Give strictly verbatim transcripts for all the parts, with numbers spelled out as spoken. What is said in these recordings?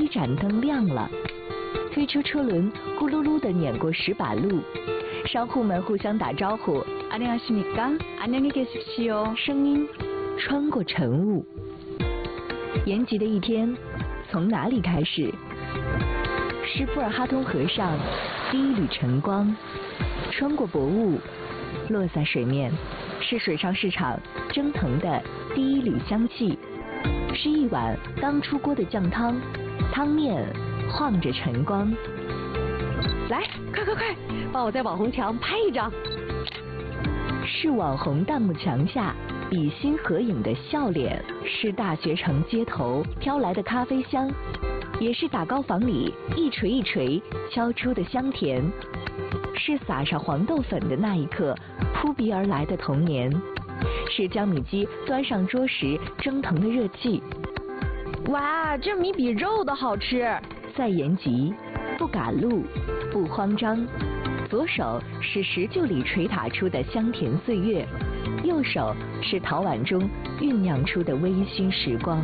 盏灯亮了，推车车轮咕噜噜地碾过石板路，商户们互相打招呼，안녕하십니까？안녕히계십시오。声音穿过晨雾。延吉的一天从哪里开始？是布尔哈通河上第一缕晨光，穿过薄雾，落在水面，是水上市场蒸腾的第一缕香气，是一碗刚出锅的酱汤，汤面晃着晨光。来，快快快，帮我在网红墙拍一张。是网红弹幕墙下比心合影的笑脸，是大学城街头飘来的咖啡香，也是打糕房里一锤一锤敲出的香甜，是撒上黄豆粉的那一刻扑鼻而来的童年，是江米鸡端上桌时蒸腾的热气。 哇，这米比肉都好吃！ 在延吉，不赶路，不慌张，左手是石臼里捶打出的香甜岁月，右手是陶碗中酝酿出的微醺时光。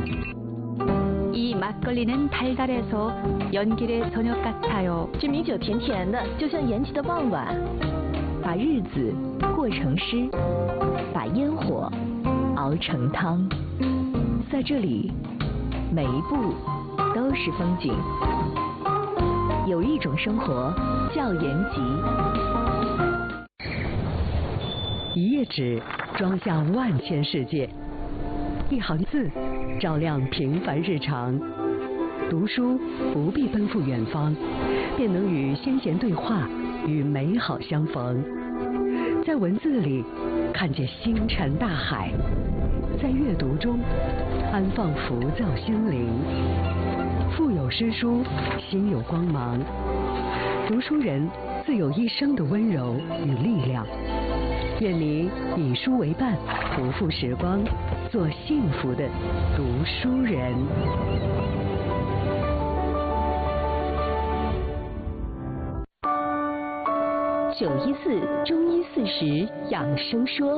이 막걸리는 달달해서 연길의 저녁 같아요。 这米酒甜甜的，就像延吉的傍晚。把日子过成诗，把烟火熬成汤。在这里，每一步都是风景。有一种生活叫延吉。 一页纸装下万千世界，一行字照亮平凡日常。读书不必奔赴远方，便能与先贤对话，与美好相逢。在文字里看见星辰大海，在阅读中安放浮躁心灵。腹有诗书，心有光芒。读书人自有一生的温柔与力量。愿你以书为伴，不负时光，做幸福的读书人。 九一四中医四十养生说。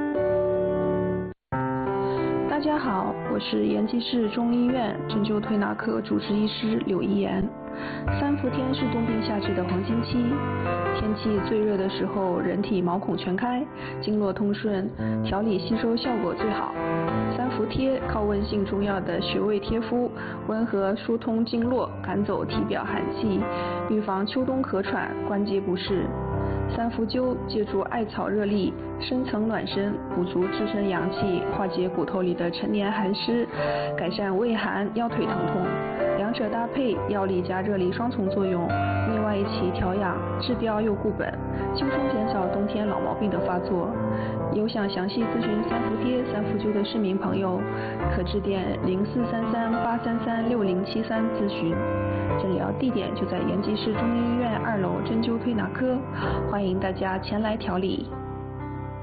大家好，我是延吉市中医院针灸推拿科主治医师柳一言。三伏天是冬病夏治的黄金期，天气最热的时候，人体毛孔全开，经络通顺，调理吸收效果最好。三伏贴靠温性中药的穴位贴敷，温和疏通经络，赶走体表寒气，预防秋冬咳喘、关节不适。三伏灸借助艾草热力，深层暖身，补足自身阳气，化解骨头里的陈年寒湿，改善胃寒、腰腿疼痛。两者搭配，药力加热力双重作用，内外一起调养，治标又固本，轻松减少冬天老毛病的发作。有想详细咨询三伏贴、三伏灸的市民朋友，可致电零四三三八三三六零七三咨询。诊疗地点就在延吉市中医院二楼针灸推拿科，欢迎大家前来调理。